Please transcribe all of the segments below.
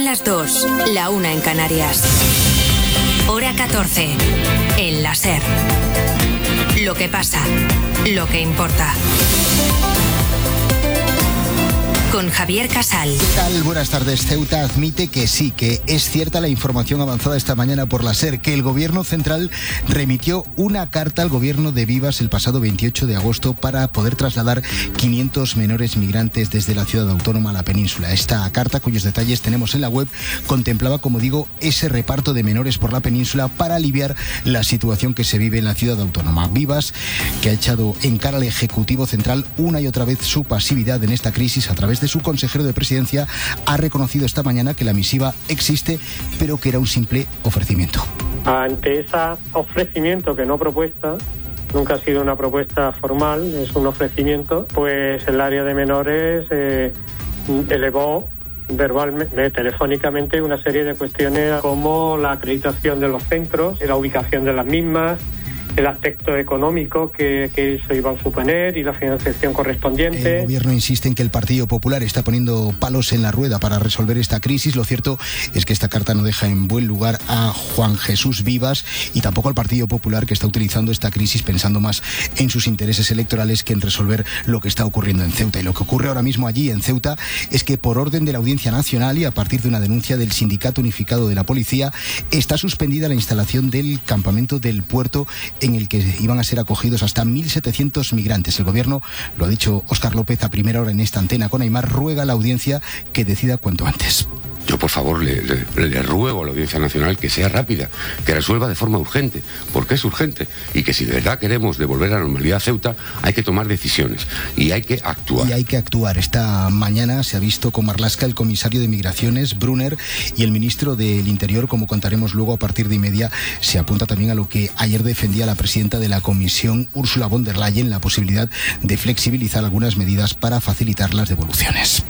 las 2, la 1 en Canarias. Hora 14, en la SER. Lo que pasa, lo que importa. Con Javier Casal. ¿Qué tal? Buenas tardes. Ceuta admite que sí, que es cierta la información avanzada esta mañana por la SER, que el gobierno central remitió una carta al gobierno de Vivas el pasado 28 de agosto para poder trasladar 500 menores migrantes desde la ciudad autónoma a la península. Esta carta, cuyos detalles tenemos en la web, contemplaba, como digo, ese reparto de menores por la península para aliviar la situación que se vive en la ciudad autónoma. Vivas, que ha echado en cara al Ejecutivo Central una y otra vez su pasividad en esta crisis a través de su consejero de Presidencia, ha reconocido esta mañana que la misiva existe, pero que era un simple ofrecimiento. Ante ese ofrecimiento, que no propuesta, nunca ha sido una propuesta formal, es un ofrecimiento, pues el área de menores elevó verbalmente, telefónicamente, una serie de cuestiones como la acreditación de los centros, la ubicación de las mismas, el aspecto económico que eso iba a suponer y la financiación correspondiente. El gobierno insiste en que el Partido Popular está poniendo palos en la rueda para resolver esta crisis. Lo cierto es que esta carta no deja en buen lugar a Juan Jesús Vivas y tampoco al Partido Popular, que está utilizando esta crisis pensando más en sus intereses electorales que en resolver lo que está ocurriendo en Ceuta. Y lo que ocurre ahora mismo allí en Ceuta es que, por orden de la Audiencia Nacional y a partir de una denuncia del Sindicato Unificado de la Policía, está suspendida la instalación del campamento del puerto en el que iban a ser acogidos hasta 1.700 migrantes. El gobierno, lo ha dicho Óscar López a primera hora en esta antena con Aimar, ruega a la audiencia que decida cuanto antes. Yo, por favor, le ruego a la Audiencia Nacional que sea rápida, que resuelva de forma urgente, porque es urgente, y que si de verdad queremos devolver la normalidad a Ceuta, hay que tomar decisiones y hay que actuar. Y hay que actuar. Esta mañana se ha visto con Marlaska el comisario de Migraciones, Brunner, y el ministro del Interior, como contaremos luego a partir de y media. Se apunta también a lo que ayer defendía la presidenta de la Comisión, Ursula von der Leyen, la posibilidad de flexibilizar algunas medidas para facilitar las devoluciones.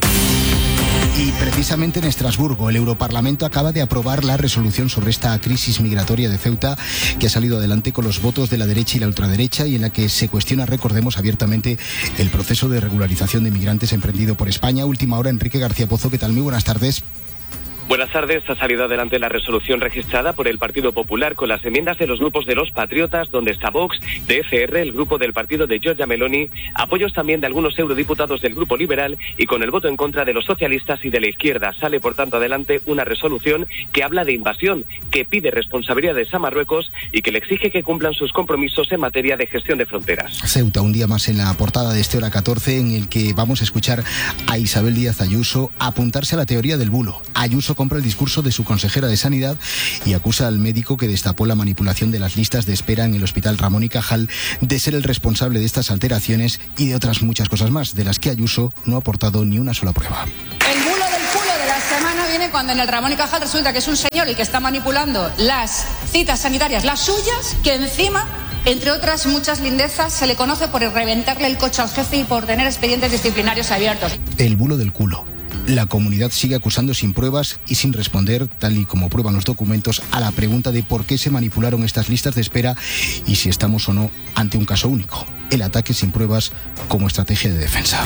Y precisamente en Estrasburgo, el Europarlamento acaba de aprobar la resolución sobre esta crisis migratoria de Ceuta, que ha salido adelante con los votos de la derecha y la ultraderecha, y en la que se cuestiona, recordemos, abiertamente el proceso de regularización de migrantes emprendido por España. Última hora, Enrique García Pozo, ¿qué tal? Muy buenas tardes. Buenas tardes. Ha salido adelante la resolución registrada por el Partido Popular con las enmiendas de los grupos de los Patriotas, donde está Vox, de ECR, el grupo del partido de Giorgia Meloni, apoyos también de algunos eurodiputados del Grupo Liberal y con el voto en contra de los socialistas y de la izquierda. Sale, por tanto, adelante una resolución que habla de invasión, que pide responsabilidades a Marruecos y que le exige que cumplan sus compromisos en materia de gestión de fronteras. Ceuta, un día más en la portada de este Hora 14, en el que vamos a escuchar a Isabel Díaz Ayuso apuntarse a la teoría del bulo. Ayuso compra el discurso de su consejera de Sanidad y acusa al médico que destapó la manipulación de las listas de espera en el Hospital Ramón y Cajal de ser el responsable de estas alteraciones y de otras muchas cosas más, de las que Ayuso no ha aportado ni una sola prueba. El bulo del culo de la semana viene cuando en el Ramón y Cajal resulta que es un señor el que está manipulando las citas sanitarias, las suyas, que encima, entre otras muchas lindezas, se le conoce por reventarle el coche al jefe y por tener expedientes disciplinarios abiertos. El bulo del culo. La comunidad sigue acusando sin pruebas y sin responder, tal y como prueban los documentos, a la pregunta de por qué se manipularon estas listas de espera y si estamos o no ante un caso único. El ataque sin pruebas como estrategia de defensa.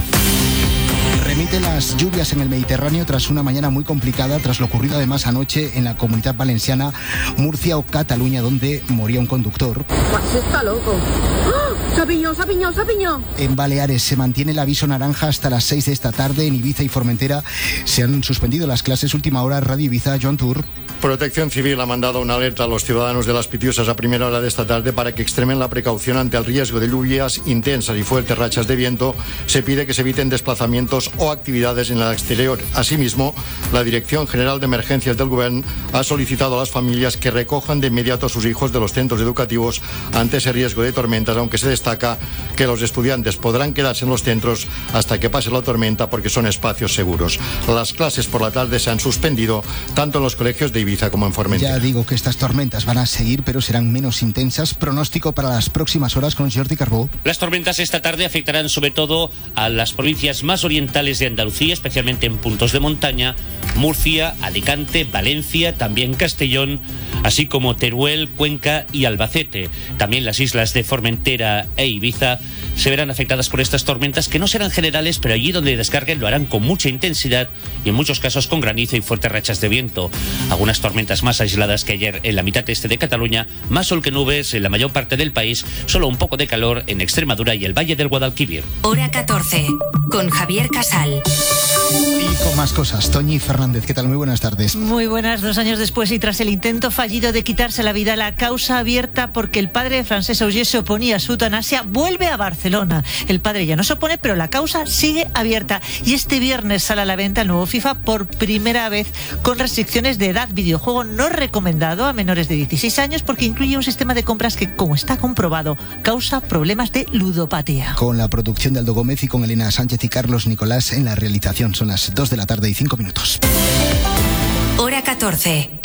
Remite las lluvias en el Mediterráneo tras una mañana muy complicada, tras lo ocurrido además anoche en la Comunitat Valenciana, Murcia o Cataluña, donde moría un conductor. Pues está loco. ¡Oh! ¡Se piñó! En Baleares se mantiene el aviso naranja hasta las 6 de esta tarde. En Ibiza y Formentera se han suspendido las clases. Última hora, Radio Ibiza, Joan Tour. Protección Civil ha mandado una alerta a los ciudadanos de Las Pitiusas a primera hora de esta tarde para que extremen la precaución ante el riesgo de lluvias intensas y fuertes rachas de viento. Se pide que se eviten desplazamientos o actividades en el exterior. Asimismo, la Dirección General de Emergencias del Gobierno ha solicitado a las familias que recojan de inmediato a sus hijos de los centros educativos ante ese riesgo de tormentas, aunque se destaca que los estudiantes podrán quedarse en los centros hasta que pase la tormenta porque son espacios seguros. Las clases por la tarde se han suspendido tanto en los colegios de Ibiza como en Formentera. Ya digo que estas tormentas van a seguir, pero serán menos intensas. Pronóstico para las próximas horas con Jordi Carbó. Las tormentas esta tarde afectarán sobre todo a las provincias más orientales de Andalucía, especialmente en puntos de montaña, Murcia, Alicante, Valencia, también Castellón, así como Teruel, Cuenca y Albacete. También las islas de Formentera e Ibiza se verán afectadas por estas tormentas, que no serán generales, pero allí donde descarguen lo harán con mucha intensidad y en muchos casos con granizo y fuertes rachas de viento. Algunas tormentas más aisladas que ayer en la mitad este de Cataluña, más sol que nubes en la mayor parte del país, solo un poco de calor en Extremadura y el Valle del Guadalquivir. Hora 14, con Javier Casal. Y con más cosas, Toñi Fernández, ¿qué tal? Muy buenas tardes. Muy buenas. 2 años después y tras el intento fallido de quitarse la vida, la causa abierta porque el padre de Francesc Auger se oponía a su eutanasia vuelve a Barcelona. El padre ya no se opone, pero la causa sigue abierta. Y este viernes sale a la venta el nuevo FIFA por primera vez con restricciones de edad. Videojuego no recomendado a menores de 16 años porque incluye un sistema de compras que, como está comprobado, causa problemas de ludopatía. Con la producción de Aldo Gómez y con Elena Sánchez y Carlos Nicolás en la realización. Son las 2 de la tarde y 5 minutos. Hora 14.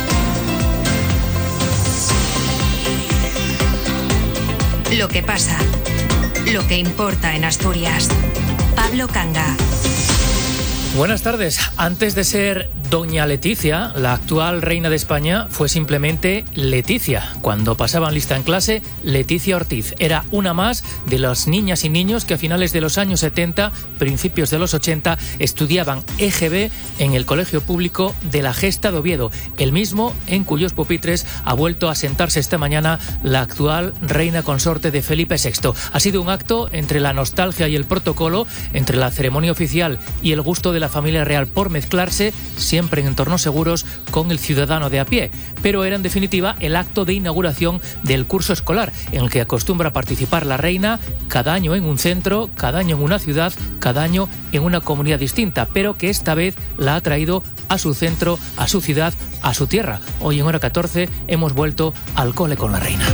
Lo que pasa, lo que importa en Asturias. Pablo Canga. Buenas tardes. Antes de ser Doña Leticia, la actual reina de España fue simplemente Leticia. Cuando pasaban lista en clase, Leticia Ortiz era una más de las niñas y niños que a finales de los años 70, principios de los 80, estudiaban EGB en el Colegio Público de la Gesta de Oviedo, el mismo en cuyos pupitres ha vuelto a sentarse esta mañana la actual reina consorte de Felipe VI. Ha sido un acto entre la nostalgia y el protocolo, entre la ceremonia oficial y el gusto de la familia real por mezclarse, siempre en entornos seguros, con el ciudadano de a pie. Pero era en definitiva el acto de inauguración del curso escolar, en el que acostumbra participar la reina cada año en un centro, cada año en una ciudad, cada año en una comunidad distinta, pero que esta vez la ha traído a su centro, a su ciudad, a su tierra. Hoy en Hora 14 hemos vuelto al cole con la reina.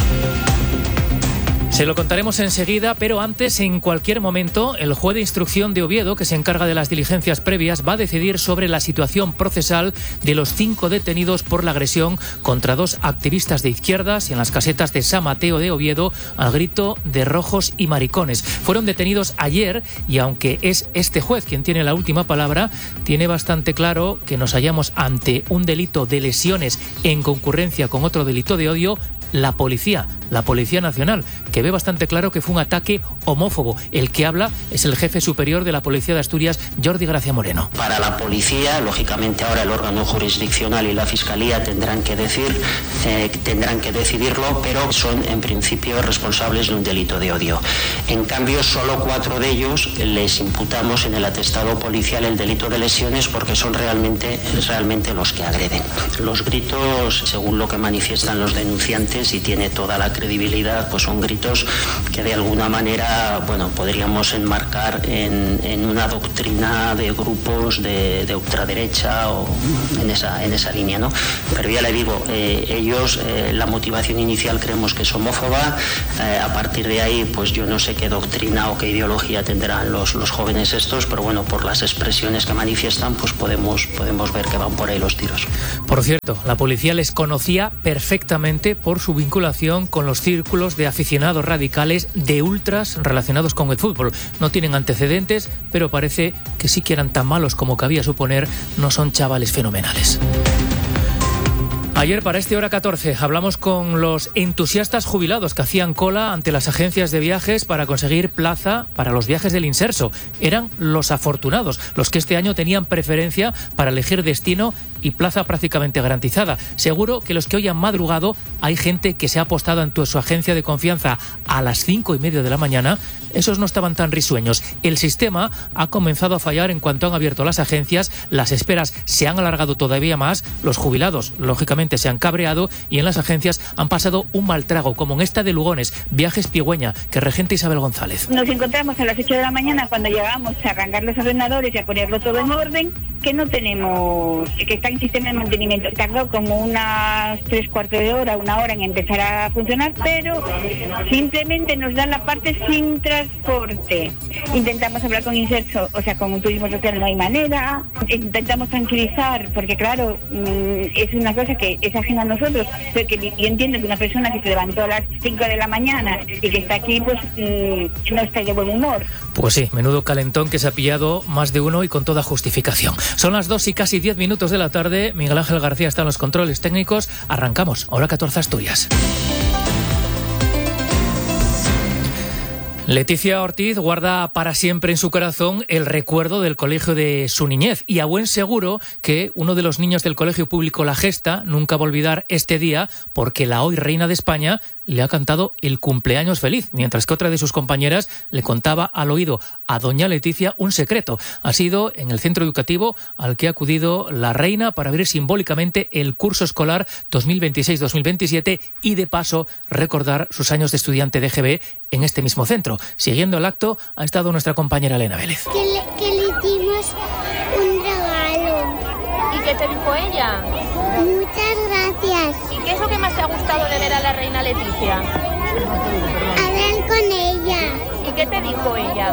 Se lo contaremos enseguida, pero antes, en cualquier momento, el juez de instrucción de Oviedo, que se encarga de las diligencias previas, va a decidir sobre la situación procesal de los 5 detenidos por la agresión contra 2 activistas de izquierdas en las casetas de San Mateo de Oviedo al grito de rojos y maricones. Fueron detenidos ayer y aunque es este juez quien tiene la última palabra, tiene bastante claro que nos hallamos ante un delito de lesiones en concurrencia con otro delito de odio. La Policía Nacional, que ve bastante claro que fue un ataque homófobo. El que habla es el jefe superior de la Policía de Asturias, Jordi Gracia Moreno. Para la policía, lógicamente ahora el órgano jurisdiccional y la Fiscalía tendrán que decidirlo, pero son en principio responsables de un delito de odio. En cambio, solo 4 de ellos les imputamos en el atestado policial el delito de lesiones porque son realmente los que agreden. Los gritos, según lo que manifiestan los denunciantes, y tiene toda la credibilidad, pues son gritos que de alguna manera, podríamos enmarcar en una doctrina de grupos de ultraderecha o en esa línea, ¿no? Pero ya le digo, ellos, la motivación inicial creemos que es homófoba. A partir de ahí, pues yo no sé qué doctrina o qué ideología tendrán los jóvenes estos, pero bueno, por las expresiones que manifiestan, pues podemos ver que van por ahí los tiros. Por cierto, la policía les conocía perfectamente por su vinculación con los círculos de aficionados radicales de ultras relacionados con el fútbol. No tienen antecedentes, pero parece que sí que eran tan malos como cabía suponer. No son chavales fenomenales. Ayer, para este Hora 14, hablamos con los entusiastas jubilados que hacían cola ante las agencias de viajes para conseguir plaza para los viajes del Inserso. Eran los afortunados, los que este año tenían preferencia para elegir destino y plaza prácticamente garantizada. Seguro que los que hoy han madrugado, hay gente que se ha apostado ante su agencia de confianza a las 5:30 de la mañana. Esos no estaban tan risueños. El sistema ha comenzado a fallar en cuanto han abierto las agencias. Las esperas se han alargado todavía más. Los jubilados, lógicamente, se han cabreado y en las agencias han pasado un mal trago, como en esta de Lugones, Viajes Pigüeña, que regenta Isabel González. Nos encontramos a las 8 de la mañana cuando llegamos a arrancar los ordenadores y a ponerlo todo en orden, que no tenemos, que está en sistema de mantenimiento. Tardó como unas 3/4 de hora, 1 hora en empezar a funcionar, pero simplemente nos dan la parte sin transporte. Intentamos hablar con Inserso, o sea, con un turismo social no hay manera. Intentamos tranquilizar, porque claro, es una cosa que es ajena a nosotros, porque yo entiendo que una persona que se levantó a las 5 de la mañana y que está aquí, pues no está de buen humor. Pues sí, menudo calentón que se ha pillado más de uno y con toda justificación. Son las 2 y casi 10 minutos de la tarde. Miguel Ángel García está en los controles técnicos. Arrancamos. Hora 14 Asturias. Leticia Ortiz guarda para siempre en su corazón el recuerdo del colegio de su niñez y a buen seguro que uno de los niños del colegio público La Gesta nunca va a olvidar este día porque la hoy reina de España le ha cantado el cumpleaños feliz, mientras que otra de sus compañeras le contaba al oído a doña Leticia un secreto. Ha sido en el centro educativo al que ha acudido la reina para abrir simbólicamente el curso escolar 2026-2027 y de paso recordar sus años de estudiante de GB en este mismo centro. Siguiendo el acto ha estado nuestra compañera Elena Vélez. Que le hicimos un regalo. ¿Y qué te dijo ella? Muchas gracias. ¿Y qué es lo que más te ha gustado de ver a la reina Leticia? Hablar con ella. ¿Y qué te dijo ella?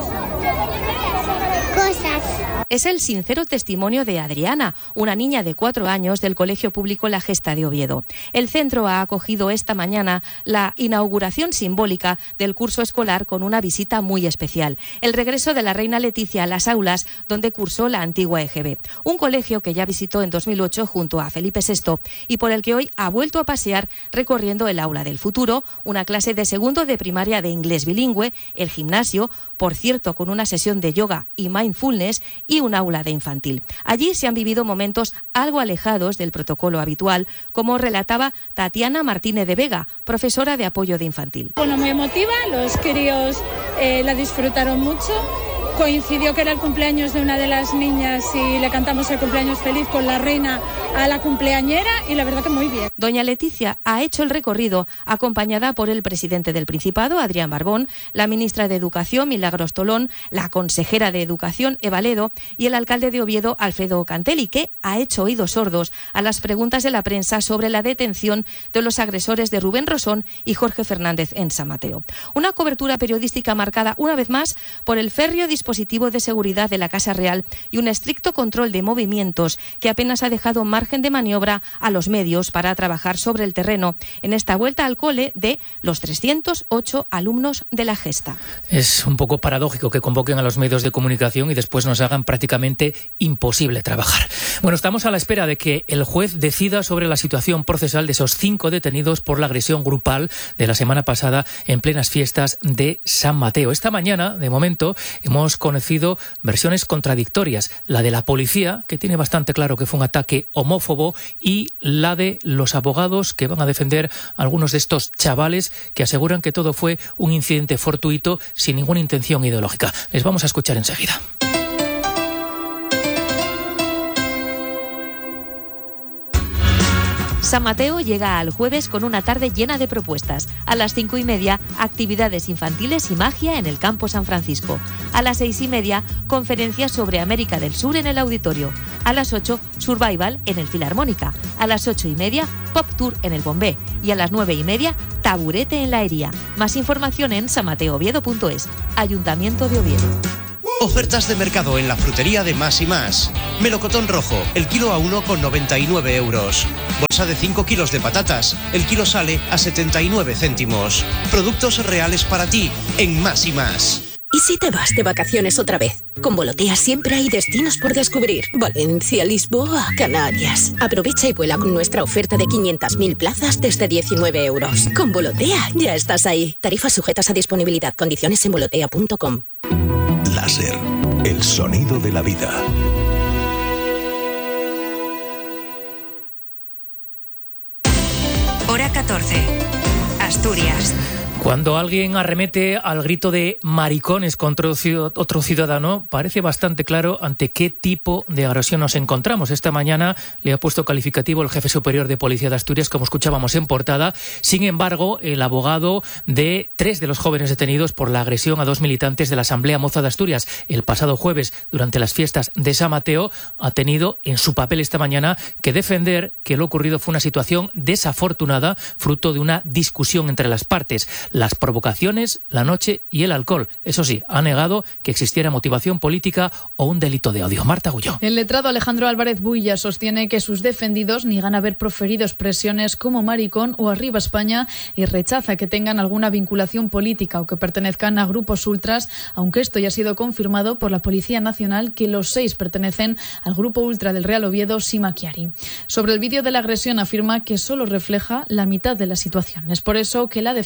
Cosas. Es el sincero testimonio de Adriana, una niña de 4 años del Colegio Público La Gesta de Oviedo. El centro ha acogido esta mañana la inauguración simbólica del curso escolar con una visita muy especial, el regreso de la reina Leticia a las aulas donde cursó la antigua EGB, un colegio que ya visitó en 2008 junto a Felipe VI y por el que hoy ha vuelto a pasear recorriendo el aula del futuro, una clase de segundo de primaria de inglés bilingüe, el gimnasio, por cierto con una sesión de yoga y mindfulness y un aula de infantil. Allí se han vivido momentos algo alejados del protocolo habitual, como relataba Tatiana Martínez de Vega, profesora de apoyo de infantil. Bueno, muy emotiva, los críos la disfrutaron mucho. Coincidió que era el cumpleaños de una de las niñas y le cantamos el cumpleaños feliz con la reina a la cumpleañera y la verdad que muy bien. Doña Leticia ha hecho el recorrido acompañada por el presidente del Principado, Adrián Barbón, la ministra de Educación, Milagros Tolón, la consejera de Educación, Eva Ledo, y el alcalde de Oviedo, Alfredo Cantelli, que ha hecho oídos sordos a las preguntas de la prensa sobre la detención de los agresores de Rubén Rosón y Jorge Fernández en San Mateo. Una cobertura periodística marcada una vez más por el férreo dispositivo de seguridad de la Casa Real y un estricto control de movimientos que apenas ha dejado margen de maniobra a los medios para trabajar sobre el terreno en esta vuelta al cole de los 308 alumnos de La Gesta. Es un poco paradójico que convoquen a los medios de comunicación y después nos hagan prácticamente imposible trabajar. Bueno, estamos a la espera de que el juez decida sobre la situación procesal de esos 5 detenidos por la agresión grupal de la semana pasada en plenas fiestas de San Mateo. Esta mañana, de momento, hemos conocido versiones contradictorias. La de la policía, que tiene bastante claro que fue un ataque homófobo, y la de los abogados que van a defender a algunos de estos chavales que aseguran que todo fue un incidente fortuito sin ninguna intención ideológica. Les vamos a escuchar enseguida. San Mateo llega al jueves con una tarde llena de propuestas. A las 5:30, actividades infantiles y magia en el Campo San Francisco. A las 6:30, conferencias sobre América del Sur en el auditorio. A las 8, Survival en el Filarmónica. A las 8:30, Pop Tour en el Bombé. Y a las 9:30, Taburete en la Hería. Más información en sanmateooviedo.es. Ayuntamiento de Oviedo. Ofertas de mercado en la frutería de Más y Más. Melocotón rojo, el kilo a 1,99 €. Bolsa de 5 kilos de patatas, el kilo sale a 79 céntimos. Productos reales para ti en Más y Más. ¿Y si te vas de vacaciones otra vez? Con Volotea siempre hay destinos por descubrir. Valencia, Lisboa, Canarias. Aprovecha y vuela con nuestra oferta de 500.000 plazas desde 19 €. Con Volotea ya estás ahí. Tarifas sujetas a disponibilidad. Condiciones en volotea.com. Láser, el sonido de la vida. Hora 14. Asturias. Cuando alguien arremete al grito de maricones contra otro ciudadano, parece bastante claro ante qué tipo de agresión nos encontramos. Esta mañana le ha puesto calificativo el jefe superior de Policía de Asturias, como escuchábamos en portada. Sin embargo, el abogado de 3 de los jóvenes detenidos por la agresión a 2 militantes de la Asamblea Moza de Asturias el pasado jueves durante las fiestas de San Mateo ha tenido en su papel esta mañana que defender que lo ocurrido fue una situación desafortunada, fruto de una discusión entre las partes. Las provocaciones, la noche y el alcohol. Eso sí, ha negado que existiera motivación política o un delito de odio. Marta Gulló. El letrado Alejandro Álvarez Builla sostiene que sus defendidos niegan haber proferido expresiones como maricón o arriba España y rechaza que tengan alguna vinculación política o que pertenezcan a grupos ultras, aunque esto ya ha sido confirmado por la Policía Nacional, que los 6 pertenecen al grupo ultra del Real Oviedo, Sima Chiari. Sobre el vídeo de la agresión afirma que solo refleja la mitad de la situación. Es por eso que la defensa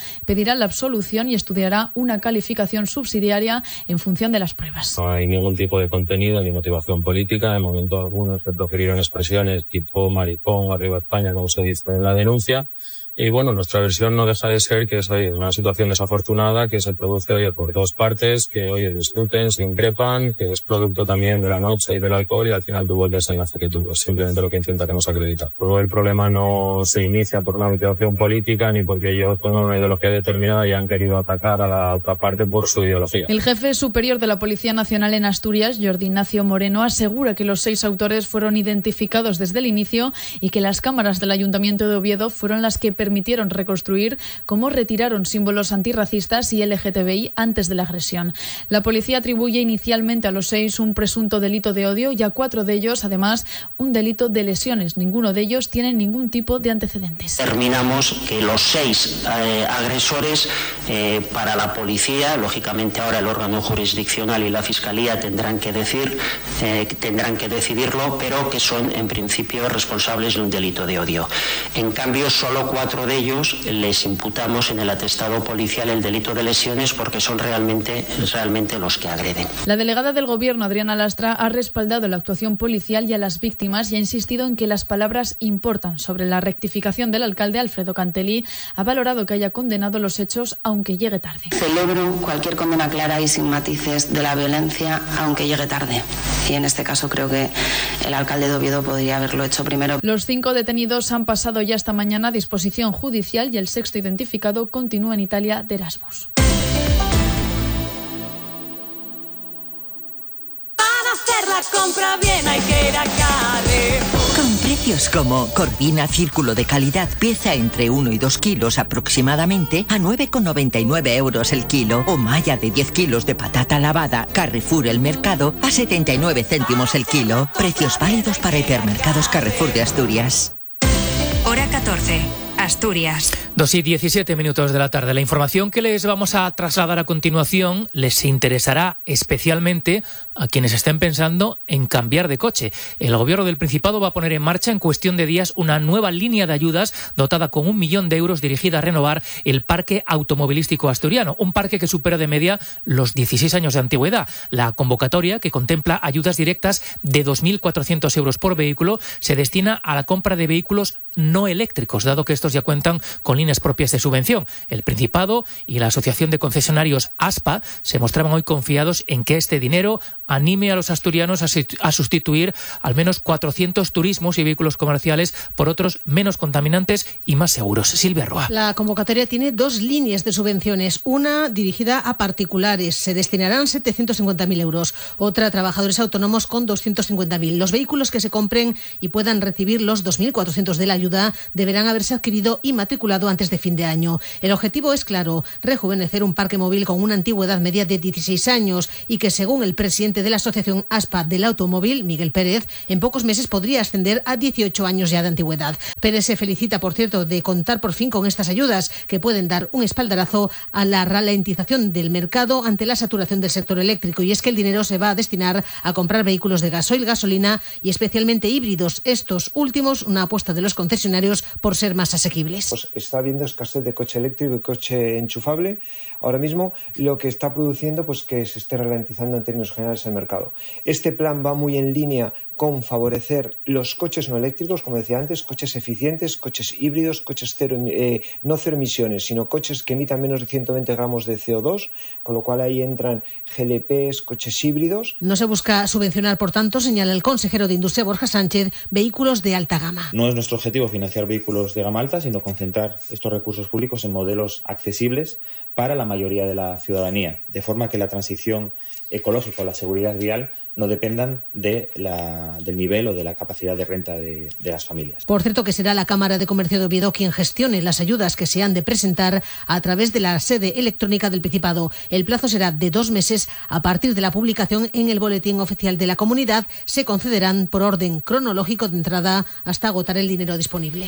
pedirá la absolución y estudiará una calificación subsidiaria en función de las pruebas. No hay ningún tipo de contenido ni motivación política. En momento algunos se profirieron expresiones tipo maricón o arriba España, como se dice en la denuncia. Y bueno, nuestra versión no deja de ser que es una situación desafortunada que se produce por dos partes, que discuten, se increpan, que es producto también de la noche y del alcohol, y al final tú vuelves en la que tú simplemente lo que intentaremos acreditar. Todo el problema no se inicia por una motivación política ni porque ellos tengan una ideología determinada y han querido atacar a la otra parte por su ideología. El jefe superior de la Policía Nacional en Asturias, Jordi Ignacio Moreno, asegura que los 6 autores fueron identificados desde el inicio y que las cámaras del Ayuntamiento de Oviedo fueron las que permitieron reconstruir cómo retiraron símbolos antirracistas y LGTBI antes de la agresión. La policía atribuye inicialmente a los 6 un presunto delito de odio y a 4 de ellos, además, un delito de lesiones. Ninguno de ellos tiene ningún tipo de antecedentes. Terminamos que los 6 agresores para la policía, lógicamente ahora el órgano jurisdiccional y la Fiscalía tendrán que decidirlo, pero que son en principio responsables de un delito de odio. En cambio, solo 4 de ellos les imputamos en el atestado policial el delito de lesiones porque son realmente los que agreden. La delegada del Gobierno, Adriana Lastra, ha respaldado la actuación policial y a las víctimas y ha insistido en que las palabras importan. Sobre la rectificación del alcalde, Alfredo Cantelí, ha valorado que haya condenado los hechos aunque llegue tarde. Celebro cualquier condena clara y sin matices de la violencia aunque llegue tarde. Y en este caso creo que el alcalde de Oviedo podría haberlo hecho primero. Los 5 detenidos han pasado ya esta mañana a disposición judicial y el 6º identificado continúa en Italia de Erasmus. Para hacer la compra bien hay que ir a Carrefour. Con precios como Corvina Círculo de calidad, pieza entre 1 y 2 kilos aproximadamente a 9,99 euros el kilo, o malla de 10 kilos de patata lavada Carrefour El Mercado a 79 céntimos el kilo. Precios válidos para hipermercados Carrefour de Asturias. Hora 14. Asturias. 2:17 de la tarde. La información que les vamos a trasladar a continuación les interesará especialmente a quienes estén pensando en cambiar de coche. El Gobierno del Principado va a poner en marcha en cuestión de días una nueva línea de ayudas dotada con 1 millón de euros dirigida a renovar el parque automovilístico asturiano, un parque que supera de media los 16 años de antigüedad. La convocatoria, que contempla ayudas directas de 2.400 euros por vehículo, se destina a la compra de vehículos no eléctricos, dado que estos ya cuentan con líneas propias de subvención. El Principado y la Asociación de Concesionarios ASPA se mostraban hoy confiados en que este dinero anime a los asturianos a sustituir al menos 400 turismos y vehículos comerciales por otros menos contaminantes y más seguros. Silvia Roa. La convocatoria tiene 2 líneas de subvenciones. Una dirigida a particulares, se destinarán 750.000 euros. Otra a trabajadores autónomos con 250.000. Los vehículos que se compren y puedan recibir los 2.400 de la ayuda deberán haberse adquirido y matriculado antes de fin de año. El objetivo es claro: rejuvenecer un parque móvil con una antigüedad media de 16 años y que, según el presidente de la Asociación ASPA del Automóvil, Miguel Pérez, en pocos meses podría ascender a 18 años ya de antigüedad. Pérez se felicita, por cierto, de contar por fin con estas ayudas que pueden dar un espaldarazo a la ralentización del mercado ante la saturación del sector eléctrico, y es que el dinero se va a destinar a comprar vehículos de gasoil, gasolina y especialmente híbridos. Estos últimos, una apuesta de los concesionarios por ser más asequibles. Pues está habiendo escasez de coche eléctrico y coche enchufable ahora mismo, lo que está produciendo pues que se esté ralentizando en términos generales el mercado. Este plan va muy en línea con favorecer los coches no eléctricos, como decía antes, coches eficientes, coches híbridos, coches no cero emisiones, sino coches que emitan menos de 120 gramos de CO2, con lo cual ahí entran GLPs, coches híbridos. No se busca subvencionar, por tanto, señala el consejero de Industria, Borja Sánchez, vehículos de alta gama. No es nuestro objetivo financiar vehículos de gama alta, sino concentrar estos recursos públicos en modelos accesibles para la mayoría de la ciudadanía, de forma que la transición ecológica o la seguridad vial no dependan del nivel o de la capacidad de renta de las familias. Por cierto, que será la Cámara de Comercio de Oviedo quien gestione las ayudas que se han de presentar a través de la sede electrónica del Principado. El plazo será de 2 meses. A partir de la publicación en el Boletín Oficial de la Comunidad, se concederán por orden cronológico de entrada hasta agotar el dinero disponible.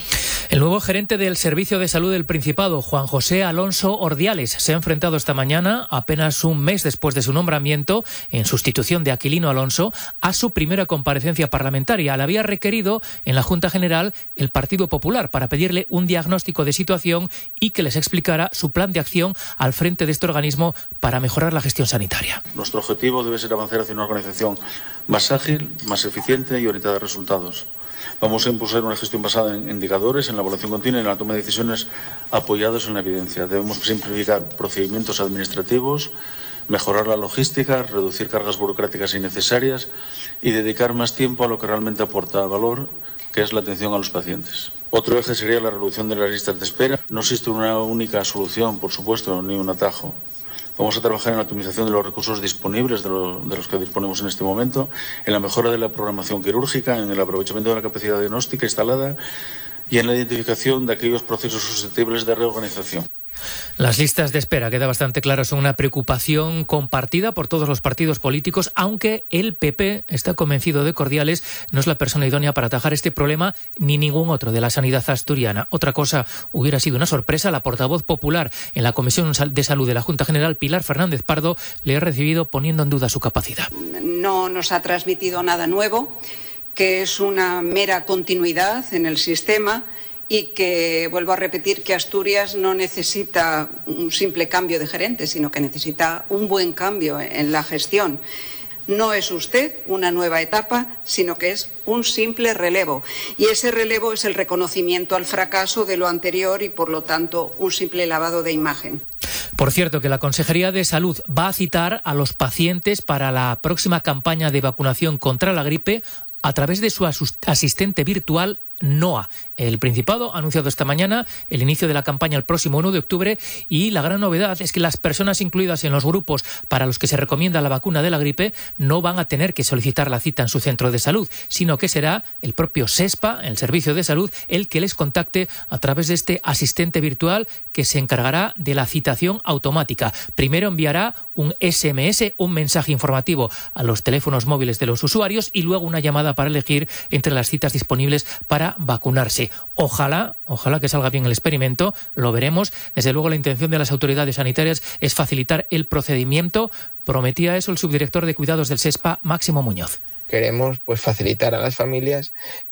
El nuevo gerente del Servicio de Salud del Principado, Juan José Alonso Ordiales, se ha enfrentado esta mañana, apenas un mes después de su nombramiento, en sustitución de Aquilino Alonso, a su primera comparecencia parlamentaria. La había requerido en la Junta General el Partido Popular para pedirle un diagnóstico de situación y que les explicara su plan de acción al frente de este organismo para mejorar la gestión sanitaria. Nuestro objetivo debe ser avanzar hacia una organización más ágil, más eficiente y orientada a resultados. Vamos a impulsar una gestión basada en indicadores, en la evaluación continua y en la toma de decisiones apoyados en la evidencia. Debemos simplificar procedimientos administrativos, mejorar la logística, reducir cargas burocráticas innecesarias y dedicar más tiempo a lo que realmente aporta valor, que es la atención a los pacientes. Otro eje sería la reducción de las listas de espera. No existe una única solución, por supuesto, ni un atajo. Vamos a trabajar en la optimización de los recursos disponibles de los que disponemos en este momento, en la mejora de la programación quirúrgica, en el aprovechamiento de la capacidad diagnóstica instalada y en la identificación de aquellos procesos susceptibles de reorganización. Las listas de espera, queda bastante claro, son una preocupación compartida por todos los partidos políticos, aunque el PP está convencido de que Ordiales no es la persona idónea para atajar este problema ni ningún otro de la sanidad asturiana. Otra cosa hubiera sido una sorpresa. La portavoz popular en la Comisión de Salud de la Junta General, Pilar Fernández Pardo, le ha recibido poniendo en duda su capacidad. No nos ha transmitido nada nuevo, que es una mera continuidad en el sistema y que, vuelvo a repetir, que Asturias no necesita un simple cambio de gerente, sino que necesita un buen cambio en la gestión. No es usted una nueva etapa, sino que es un simple relevo. Y ese relevo es el reconocimiento al fracaso de lo anterior y, por lo tanto, un simple lavado de imagen. Por cierto, que la Consejería de Salud va a citar a los pacientes para la próxima campaña de vacunación contra la gripe a través de su asistente virtual NOA. El Principado ha anunciado esta mañana el inicio de la campaña el próximo 1 de octubre y la gran novedad es que las personas incluidas en los grupos para los que se recomienda la vacuna de la gripe no van a tener que solicitar la cita en su centro de salud, sino que será el propio SESPA, el Servicio de Salud, el que les contacte a través de este asistente virtual que se encargará de la citación automática. Primero enviará un SMS, un mensaje informativo a los teléfonos móviles de los usuarios y luego una llamada para elegir entre las citas disponibles para vacunarse. Ojalá que salga bien el experimento, lo veremos. Desde luego la intención de las autoridades sanitarias es facilitar el procedimiento. Prometía eso el subdirector de cuidados del SESPA, Máximo Muñoz. Queremos facilitar a las familias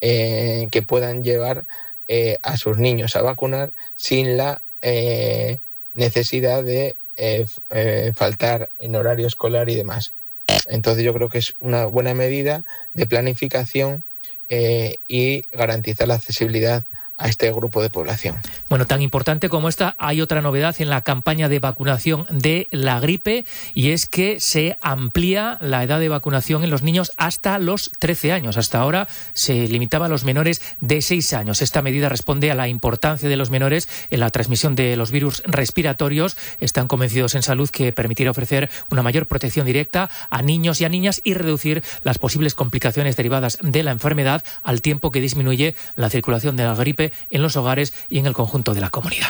que puedan llevar a sus niños a vacunar sin la necesidad de faltar en horario escolar y demás. Entonces yo creo que es una buena medida de planificación y garantizar la accesibilidad a este grupo de población. Bueno, tan importante como esta, hay otra novedad en la campaña de vacunación de la gripe y es que se amplía la edad de vacunación en los niños hasta los 13 años. Hasta ahora se limitaba a los menores de 6 años. Esta medida responde a la importancia de los menores en la transmisión de los virus respiratorios. Están convencidos en Salud que permitirá ofrecer una mayor protección directa a niños y a niñas y reducir las posibles complicaciones derivadas de la enfermedad al tiempo que disminuye la circulación de la gripe en los hogares y en el conjunto de la comunidad.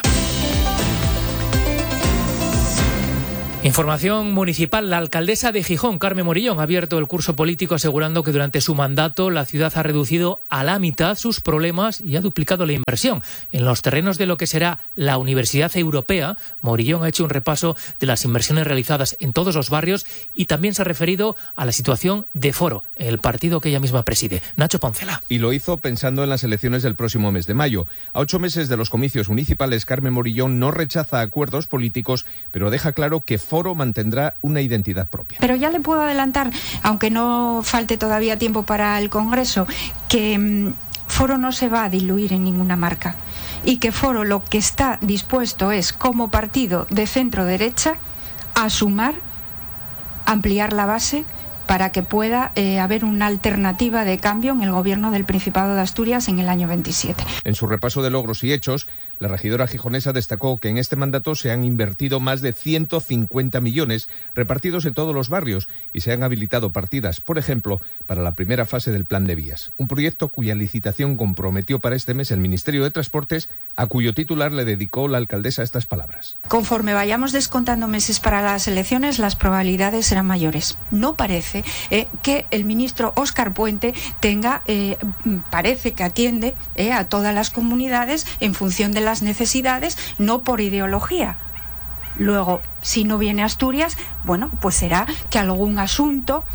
Información municipal. La alcaldesa de Gijón, Carmen Morillón, ha abierto el curso político asegurando que durante su mandato la ciudad ha reducido a la mitad sus problemas y ha duplicado la inversión. En los terrenos de lo que será la Universidad Europea, Morillón ha hecho un repaso de las inversiones realizadas en todos los barrios y también se ha referido a la situación de Foro, el partido que ella misma preside. Nacho Poncela. Y lo hizo pensando en las elecciones del próximo mes de mayo. A 8 meses de los comicios municipales, Carmen Morillón no rechaza acuerdos políticos, pero deja claro que Foro mantendrá una identidad propia. Pero ya le puedo adelantar, aunque no falte todavía tiempo para el Congreso, que Foro no se va a diluir en ninguna marca y que Foro lo que está dispuesto es, como partido de centro-derecha, a sumar, ampliar la base para que pueda haber una alternativa de cambio en el gobierno del Principado de Asturias en el año 27. En su repaso de logros y hechos, La regidora gijonesa destacó que en este mandato se han invertido más de 150 millones repartidos en todos los barrios y se han habilitado partidas, por ejemplo, para la primera fase del Plan de Vías, un proyecto cuya licitación comprometió para este mes el Ministerio de Transportes, a cuyo titular le dedicó la alcaldesa estas palabras. Conforme vayamos descontando meses para las elecciones, las probabilidades serán mayores. No parece que el ministro Óscar Puente parece que atiende a todas las comunidades en función de las necesidades, no por ideología. Luego, si no viene Asturias, bueno, pues será que algún asunto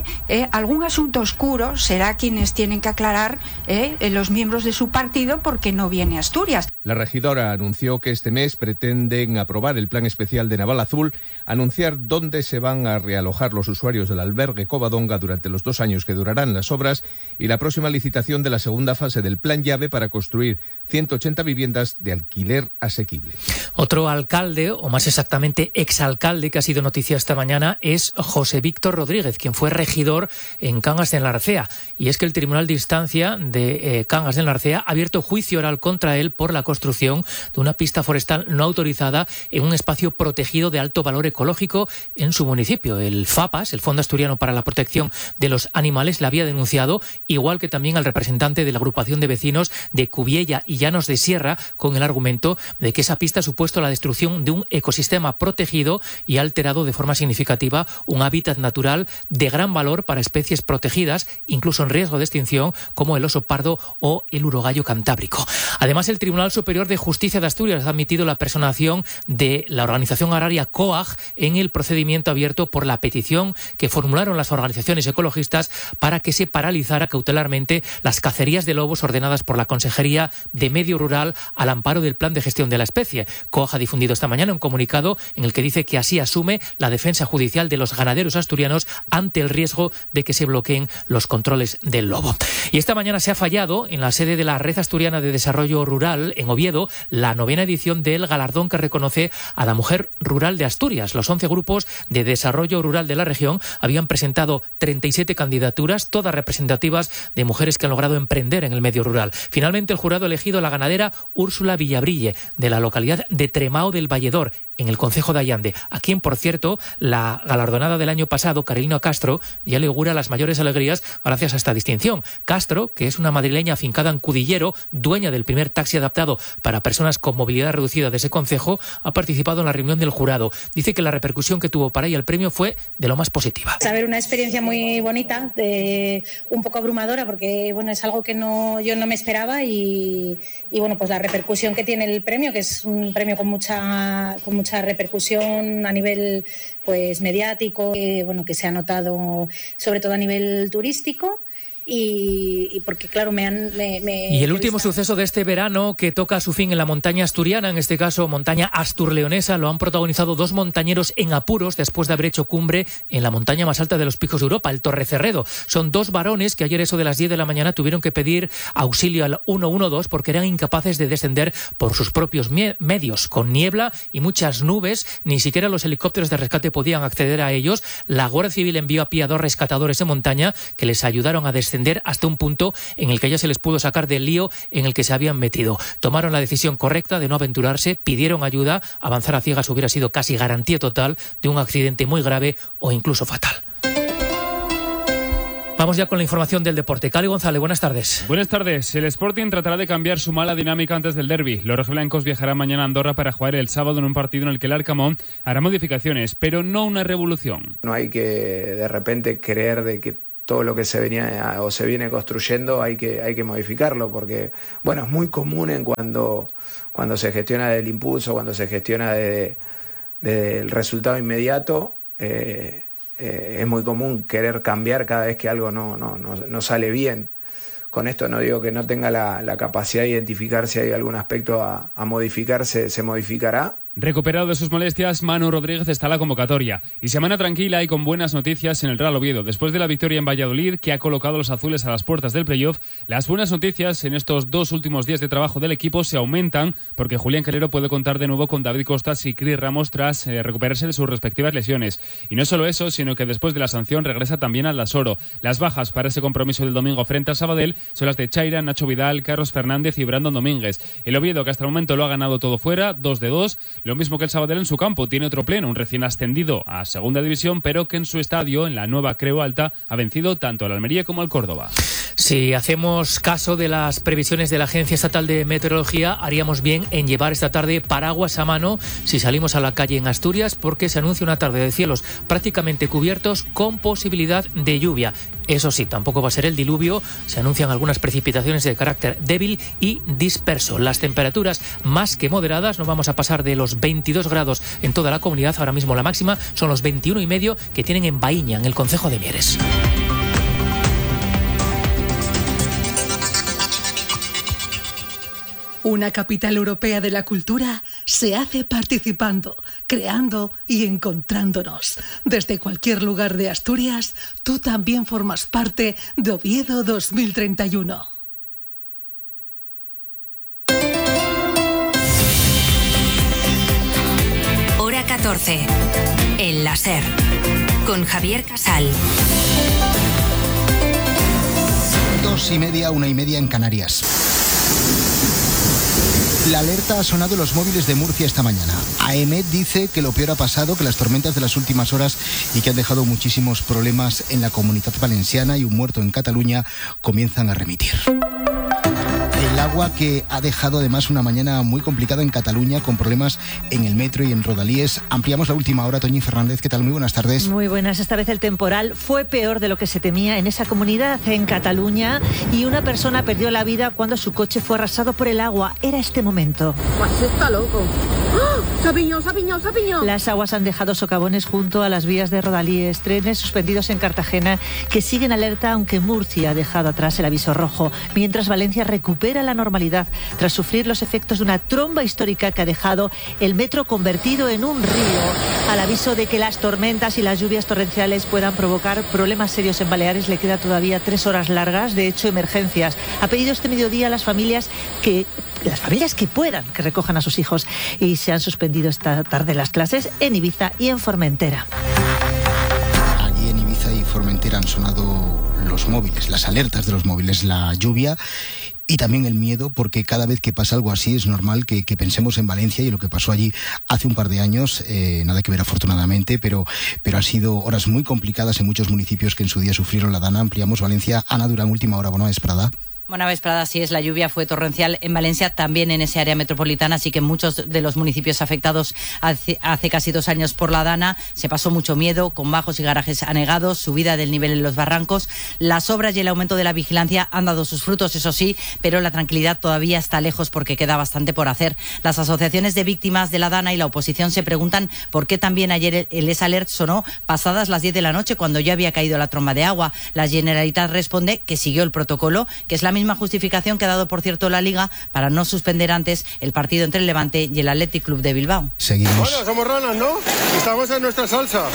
oscuro será quienes tienen que aclarar los miembros de su partido porque no viene Asturias. La regidora anunció que este mes pretenden aprobar el plan especial de Naval Azul, anunciar dónde se van a realojar los usuarios del albergue Covadonga durante los 2 años que durarán las obras y la próxima licitación de la segunda fase del plan llave para construir 180 viviendas de alquiler asequible. Otro alcalde, o más exactamente exalcalde, que ha sido noticia esta mañana es José Víctor Rodríguez, quien fue regidor en Cangas de Enlarcea. Y es que el Tribunal de Instancia de Cangas de Enlarcea ha abierto juicio oral contra él por la construcción de una pista forestal no autorizada en un espacio protegido de alto valor ecológico en su municipio. El FAPAS, el Fondo Asturiano para la Protección de los Animales, la había denunciado, igual que también al representante de la agrupación de vecinos de Cubiella y Llanos de Sierra, con el argumento de que esa pista ha supuesto la destrucción de un ecosistema protegido y ha alterado de forma significativa un hábitat natural de gran valor para especies protegidas, incluso en riesgo de extinción, como el oso pardo o el urogallo cantábrico. Además, el Tribunal Superior de Justicia de Asturias ha admitido la personación de la organización agraria COAG en el procedimiento abierto por la petición que formularon las organizaciones ecologistas para que se paralizara cautelarmente las cacerías de lobos ordenadas por la Consejería de Medio Rural al amparo del Plan de Gestión de la Especie. COAG ha difundido esta mañana un comunicado en el que dice que así asume la defensa judicial de los ganaderos asturianos ante el riesgo de que se bloqueen los controles del lobo. Y esta mañana se ha fallado en la sede de la Red Asturiana de Desarrollo Rural en Oviedo la 9ª edición del galardón que reconoce a la mujer rural de Asturias. Los 11 grupos de desarrollo rural de la región habían presentado 37 candidaturas, todas representativas de mujeres que han logrado emprender en el medio rural. Finalmente, el jurado ha elegido a la ganadera Úrsula Villabrille, de la localidad de Tremao del Valledor, en el concejo de Allande, a quien, por cierto, la galardonada del año pasado, Carolina Castro, ya le augura las mayores alegrías gracias a esta distinción. Castro, que es una madrileña afincada en Cudillero, dueña del primer taxi adaptado para personas con movilidad reducida de ese concejo, ha participado en la reunión del jurado. Dice que la repercusión que tuvo para ella el premio fue de lo más positiva. Saber una experiencia muy bonita, un poco abrumadora, porque bueno, es algo que yo no me esperaba y bueno, pues la repercusión que tiene el premio, que es un premio con mucha repercusión a nivel pues mediático, bueno, que se ha notado sobre todo a nivel turístico. Y porque claro y el último suceso de este verano, que toca a su fin en la montaña asturiana, en este caso montaña asturleonesa, lo han protagonizado 2 montañeros en apuros después de haber hecho cumbre en la montaña más alta de los picos de Europa, el Torrecerredo. Son 2 varones que ayer, eso de las 10 de la mañana, tuvieron que pedir auxilio al 112 porque eran incapaces de descender por sus propios medios. Con niebla y muchas nubes, ni siquiera los helicópteros de rescate podían acceder a ellos. La Guardia Civil envió a pie a 2 rescatadores de montaña que les ayudaron a descender hasta un punto en el que ya se les pudo sacar del lío en el que se habían metido. Tomaron la decisión correcta de no aventurarse, pidieron ayuda. Avanzar a ciegas hubiera sido casi garantía total de un accidente muy grave o incluso fatal. Vamos ya con la información del deporte. Cali González, buenas tardes. Buenas tardes. El Sporting tratará de cambiar su mala dinámica antes del derbi. Los rojiblancos viajarán mañana a Andorra para jugar el sábado en un partido en el que el Arcamón hará modificaciones, pero no una revolución. No hay que de repente creer de que todo lo que se venía o se viene construyendo hay que modificarlo, porque bueno, es muy común cuando se gestiona del impulso, cuando se gestiona del resultado inmediato, es muy común querer cambiar cada vez que algo no sale bien. Con esto no digo que no tenga la capacidad de identificar si hay algún aspecto a modificar, se modificará. Recuperado de sus molestias, Manu Rodríguez está en la convocatoria. Y semana tranquila y con buenas noticias en el Real Oviedo. Después de la victoria en Valladolid, que ha colocado a los azules a las puertas del playoff, las buenas noticias en estos 2 últimos días de trabajo del equipo se aumentan, porque Julián Calero puede contar de nuevo con David Costas y Cris Ramos tras recuperarse de sus respectivas lesiones. Y no solo eso, sino que después de la sanción regresa también Aldasoro. Las bajas para ese compromiso del domingo frente al Sabadell son las de Chaira, Nacho Vidal, Carlos Fernández y Brandon Domínguez. El Oviedo, que hasta el momento lo ha ganado todo fuera, 2-2, lo mismo que el Sabadell en su campo, tiene otro pleno, un recién ascendido a segunda división, pero que en su estadio, en la nueva Creu Alta, ha vencido tanto al Almería como al Córdoba. Si hacemos caso de las previsiones de la Agencia Estatal de Meteorología, haríamos bien en llevar esta tarde paraguas a mano si salimos a la calle en Asturias, porque se anuncia una tarde de cielos prácticamente cubiertos con posibilidad de lluvia. Eso sí, tampoco va a ser el diluvio, se anuncian algunas precipitaciones de carácter débil y disperso. Las temperaturas más que moderadas, no vamos a pasar de los 22 grados en toda la comunidad, ahora mismo la máxima son los 21,5 que tienen en Baíña, en el concejo de Mieres. Una capital europea de la cultura se hace participando, creando y encontrándonos. Desde cualquier lugar de Asturias, tú también formas parte de Oviedo 2031. Hora 14. El láser. Con Javier Casal. 2:30, 1:30 en Canarias. La alerta ha sonado en los móviles de Murcia esta mañana. AEMET dice que lo peor ha pasado, que las tormentas de las últimas horas y que han dejado muchísimos problemas en la Comunitat Valenciana y un muerto en Cataluña comienzan a remitir. El agua que ha dejado además una mañana muy complicada en Cataluña con problemas en el metro y en Rodalíes. Ampliamos la última hora. Toñi Fernández, ¿qué tal? Muy buenas tardes. Muy buenas. Esta vez el temporal fue peor de lo que se temía en esa comunidad, en Cataluña, y una persona perdió la vida cuando su coche fue arrasado por el agua. Era este momento. Pues está loco. ¡Oh! ¡Se ha piñado! Las aguas han dejado socavones junto a las vías de Rodalíes, trenes suspendidos en Cartagena que siguen alerta, aunque Murcia ha dejado atrás el aviso rojo, mientras Valencia recupera la normalidad tras sufrir los efectos de una tromba histórica que ha dejado el metro convertido en un río, al aviso de que las tormentas y las lluvias torrenciales puedan provocar problemas serios en Baleares. Le queda todavía 3 horas largas, de hecho emergencias. Ha pedido este mediodía a las familias que puedan, que recojan a sus hijos, y se han suspendido esta tarde las clases en Ibiza y en Formentera. Allí en Ibiza y Formentera han sonado los móviles, las alertas de los móviles, la lluvia y también el miedo, porque cada vez que pasa algo así es normal que pensemos en Valencia y lo que pasó allí hace un par de años. Nada que ver afortunadamente, pero han sido horas muy complicadas en muchos municipios que en su día sufrieron la dana. Ampliamos Valencia. Ana Durán, última hora. Bona vesprada. Buena vesprada, así es, la lluvia fue torrencial en Valencia, también en ese área metropolitana, así que en muchos de los municipios afectados hace casi 2 años por la dana se pasó mucho miedo, con bajos y garajes anegados, subida del nivel en los barrancos. Las obras y el aumento de la vigilancia han dado sus frutos, eso sí, pero la tranquilidad todavía está lejos porque queda bastante por hacer. Las asociaciones de víctimas de la dana y la oposición se preguntan por qué también ayer el Es-Alert sonó pasadas las 10 de la noche, cuando ya había caído la tromba de agua. La Generalitat responde que siguió el protocolo, que es la misma justificación que ha dado, por cierto, la Liga para no suspender antes el partido entre el Levante y el Athletic Club de Bilbao. Seguimos. Bueno, somos ranas, ¿no? Estamos en nuestra salsa.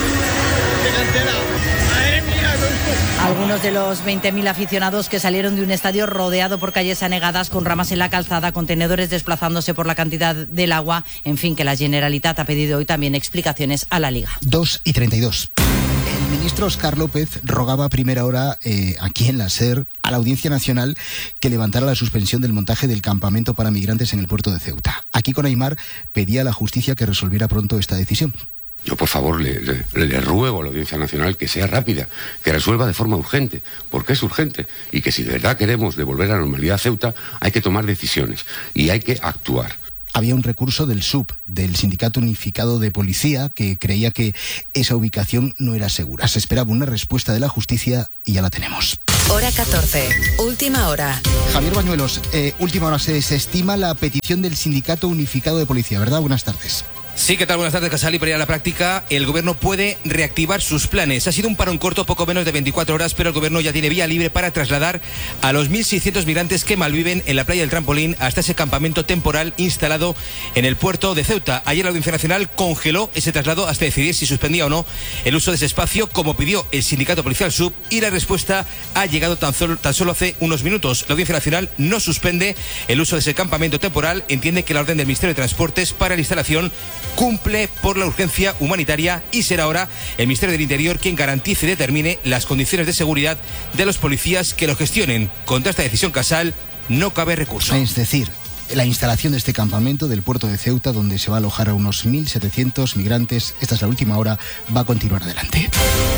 Algunos de los 20.000 aficionados que salieron de un estadio rodeado por calles anegadas, con ramas en la calzada, contenedores desplazándose por la cantidad del agua. En fin, que la Generalitat ha pedido hoy también explicaciones a la Liga. 2:32. El ministro Óscar López rogaba a primera hora aquí en la SER a la Audiencia Nacional que levantara la suspensión del montaje del campamento para migrantes en el puerto de Ceuta. Aquí con Aimar pedía a la justicia que resolviera pronto esta decisión. Yo, por favor, le ruego a la Audiencia Nacional que sea rápida, que resuelva de forma urgente, porque es urgente, y que si de verdad queremos devolver la normalidad a Ceuta, hay que tomar decisiones y hay que actuar. Había un recurso del SUP, del Sindicato Unificado de Policía, que creía que esa ubicación no era segura. Se esperaba una respuesta de la justicia y ya la tenemos. Hora 14, última hora. Javier Bañuelos, última hora. Se desestima la petición del Sindicato Unificado de Policía, ¿verdad? Buenas tardes. Sí, ¿qué tal? Buenas tardes, Casal. Y para ir a la práctica, el Gobierno puede reactivar sus planes. Ha sido un parón corto, poco menos de 24 horas, pero el Gobierno ya tiene vía libre para trasladar a los 1.600 migrantes que malviven en la playa del Trampolín hasta ese campamento temporal instalado en el puerto de Ceuta. Ayer la Audiencia Nacional congeló ese traslado hasta decidir si suspendía o no el uso de ese espacio, como pidió el Sindicato Policial SUB, y la respuesta ha llegado tan solo hace unos minutos. La Audiencia Nacional no suspende el uso de ese campamento temporal, entiende que la orden del Ministerio de Transportes para la instalación cumple por la urgencia humanitaria y será ahora el Ministerio del Interior quien garantice y determine las condiciones de seguridad de los policías que lo gestionen. Contra esta decisión, Casal, no cabe recurso. Es decir, la instalación de este campamento del puerto de Ceuta, donde se va a alojar a unos 1.700 migrantes, esta es la última hora, va a continuar adelante.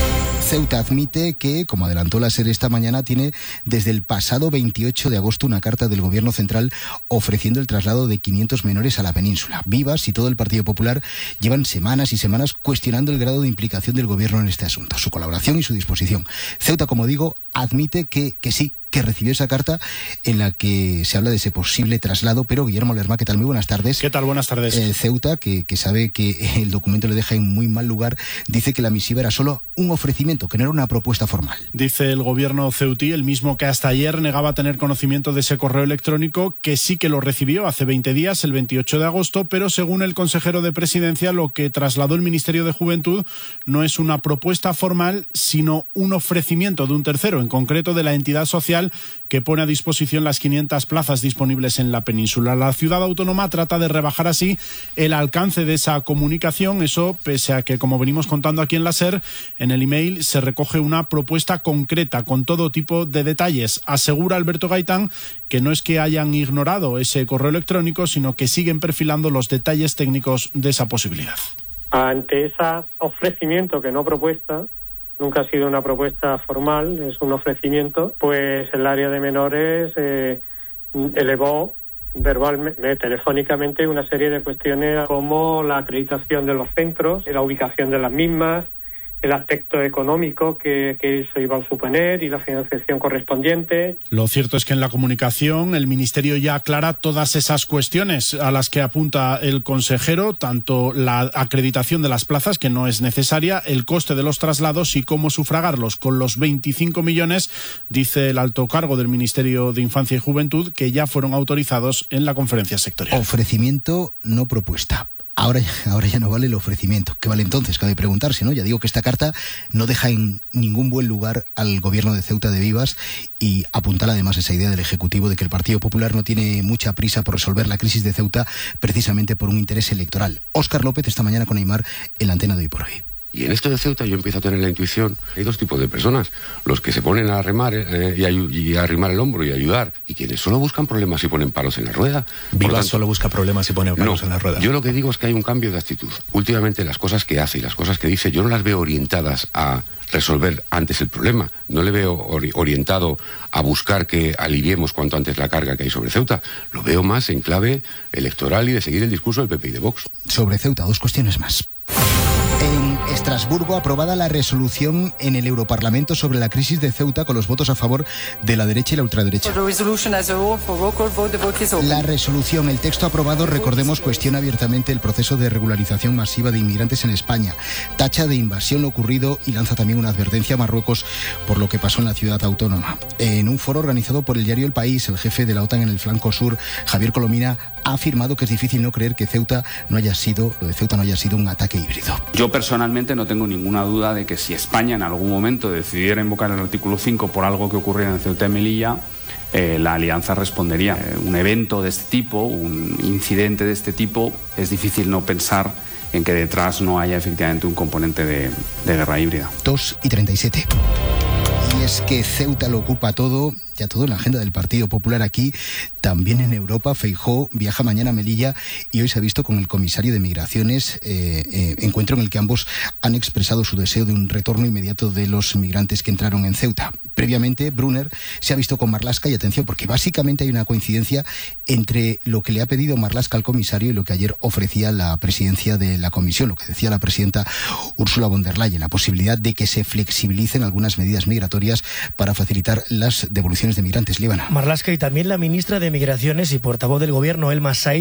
Ceuta admite que, como adelantó la SER esta mañana, tiene desde el pasado 28 de agosto una carta del Gobierno Central ofreciendo el traslado de 500 menores a la península. Vivas y todo el Partido Popular llevan semanas y semanas cuestionando el grado de implicación del Gobierno en este asunto, su colaboración y su disposición. Ceuta, como digo, admite que sí, que recibió esa carta en la que se habla de ese posible traslado, pero Guillermo Lerma, ¿qué tal? Muy buenas tardes. ¿Qué tal? Buenas tardes. Ceuta, que sabe que el documento le deja en muy mal lugar, dice que la misiva era solo un ofrecimiento, que no era una propuesta formal. Dice el gobierno ceutí, el mismo que hasta ayer negaba tener conocimiento de ese correo electrónico, que sí que lo recibió hace 20 días, el 28 de agosto, pero según el consejero de Presidencia, lo que trasladó el Ministerio de Juventud no es una propuesta formal, sino un ofrecimiento de un tercero, en concreto de la entidad social que pone a disposición las 500 plazas disponibles en la península. La ciudad autónoma trata de rebajar así el alcance de esa comunicación, eso pese a que, como venimos contando aquí en la SER, en el email se recoge una propuesta concreta con todo tipo de detalles. Asegura Alberto Gaitán que no es que hayan ignorado ese correo electrónico, sino que siguen perfilando los detalles técnicos de esa posibilidad. Ante ese ofrecimiento, que no propuesta, nunca ha sido una propuesta formal, es un ofrecimiento, pues el área de menores elevó verbalmente, telefónicamente, una serie de cuestiones como la acreditación de los centros, la ubicación de las mismas, el aspecto económico que eso iba a suponer y la financiación correspondiente. Lo cierto es que en la comunicación el Ministerio ya aclara todas esas cuestiones a las que apunta el consejero, tanto la acreditación de las plazas, que no es necesaria, el coste de los traslados y cómo sufragarlos. Con los 25 millones, dice el alto cargo del Ministerio de Infancia y Juventud, que ya fueron autorizados en la conferencia sectorial. Ofrecimiento, no propuesta. Ahora ya no vale el ofrecimiento. ¿Qué vale entonces? Cabe preguntarse, ¿no? Ya digo que esta carta no deja en ningún buen lugar al gobierno de Ceuta de Vivas y apuntala además esa idea del Ejecutivo de que el Partido Popular no tiene mucha prisa por resolver la crisis de Ceuta precisamente por un interés electoral. Óscar López esta mañana con Aimar en la antena de Hoy por Hoy. Y en esto de Ceuta yo empiezo a tener la intuición, hay dos tipos de personas, los que se ponen a remar y a arrimar el hombro y ayudar, y quienes solo buscan problemas y ponen palos en la rueda. Vivas solo busca problemas y pone palos en la rueda. Yo lo que digo es que hay un cambio de actitud. Últimamente las cosas que hace y las cosas que dice, yo no las veo orientadas a resolver antes el problema. No le veo orientado a buscar que aliviemos cuanto antes la carga que hay sobre Ceuta. Lo veo más en clave electoral y de seguir el discurso del PP y de Vox. Sobre Ceuta, dos cuestiones más. En Estrasburgo, aprobada la resolución en el Europarlamento sobre la crisis de Ceuta con los votos a favor de la derecha y la ultraderecha. La resolución, el texto aprobado, recordemos, cuestiona abiertamente el proceso de regularización masiva de inmigrantes en España, tacha de invasión lo ocurrido y lanza también una advertencia a Marruecos por lo que pasó en la ciudad autónoma. En un foro organizado por el diario El País, el jefe de la OTAN en el flanco sur, Javier Colomina, ha afirmado que es difícil no creer que lo de Ceuta no haya sido un ataque híbrido. Yo personalmente no tengo ninguna duda de que si España en algún momento decidiera invocar el artículo 5 por algo que ocurriera en Ceuta y Melilla, la alianza respondería. Un evento de este tipo, un incidente de este tipo, es difícil no pensar en que detrás no haya efectivamente un componente de guerra híbrida. 2:37. Y es que Ceuta lo ocupa todo, ya todo en la agenda del Partido Popular aquí, también en Europa. Feijóo viaja mañana a Melilla y hoy se ha visto con el comisario de Migraciones, encuentro en el que ambos han expresado su deseo de un retorno inmediato de los migrantes que entraron en Ceuta. Previamente, Brunner se ha visto con Marlaska y atención, porque básicamente hay una coincidencia entre lo que le ha pedido Marlaska al comisario y lo que ayer ofrecía la presidencia de la comisión, lo que decía la presidenta Ursula von der Leyen, la posibilidad de que se flexibilicen algunas medidas migratorias para facilitar las devoluciones de migrantes. Líbana. Marlaska y también la ministra de Migraciones y portavoz del gobierno, Elma Said,